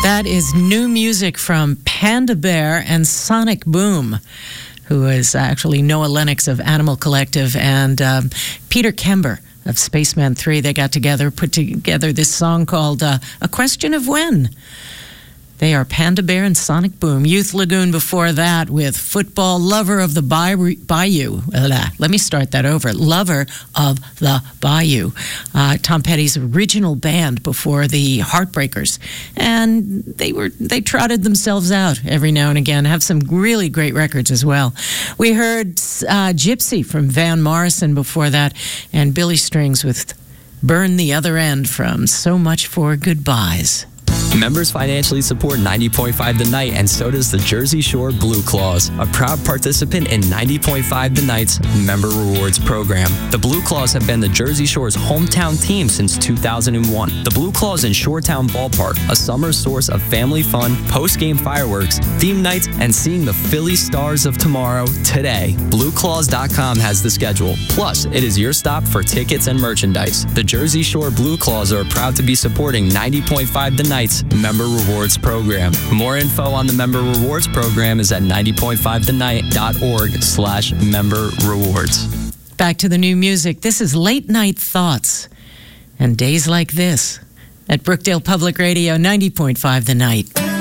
That is new music from Panda Bear and Sonic Boom, who is actually Noah Lennox of Animal Collective, and Peter Kember of Spaceman 3. They got together, put together this song called A Question of When. They are Panda Bear and Sonic Boom. Youth Lagoon before that with Football Lover of the Bayou. Let me start that over. Lover of the Bayou. Tom Petty's original band before the Heartbreakers. And they trotted themselves out every now and again. Have some really great records as well. We heard Gypsy from Van Morrison before that. And Billy Strings with Burn the Other End from So Much for Goodbyes. Members financially support 90.5 The Night, and so does the Jersey Shore Blue Claws, a proud participant in 90.5 The Night's Member Rewards program. The Blue Claws have been the Jersey Shore's hometown team since 2001. The Blue Claws in Shoretown Ballpark, a summer source of family fun, post-game fireworks, theme nights, and seeing the Philly Stars of tomorrow today. BlueClaws.com has the schedule. Plus, it is your stop for tickets and merchandise. The Jersey Shore Blue Claws are proud to be supporting 90.5 The Night's Member Rewards program. More info on the Member Rewards program is at 90.5thennight.org/member rewards. Back to the new music. This is Late Night Thoughts and Days Like This at Brookdale Public Radio, 90.5 The Night.